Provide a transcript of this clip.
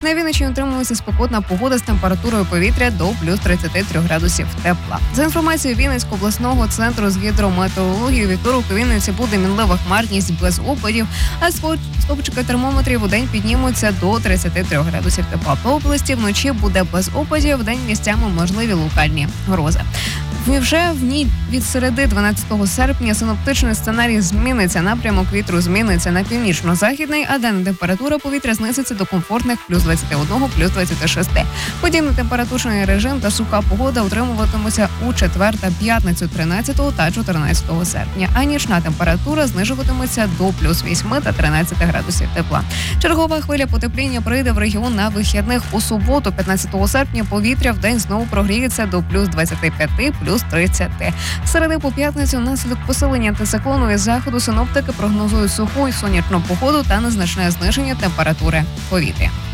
На Вінниччині утримується спекотна погода з температурою повітря до плюс 33 градусів тепла. За інформацією Вінницького обласного центру з гідрометеорології, вівторок у Вінниці буде мінлива хмарність без опадів, а стопчики термометрів у день піднімуться до 33 градусів тепла. По області вночі буде без опадів, вдень місцями можливі локальні грози. Вже в ніч від середи 12 серпня синоптичний сценарій зміниться. Напрямок вітру зміниться на північно-західний, а денна температура повітря знизиться до комфортних плюс 21, плюс 26. Подібний температурний режим та суха погода утримуватимуться у четвер та п'ятницю 13 та 14 серпня, а нічна температура знижуватиметься до плюс 8 та 13 градусів тепла. Чергова хвиля потепління прийде в регіон на вихідних. У суботу, 15 серпня, повітря в день знову прогріється до плюс 25, плюс 30. З середи по п'ятницю внаслідок посилення антициклону із заходу синоптики прогнозують суху і сонячну погоду та незначне зниження температури повітря.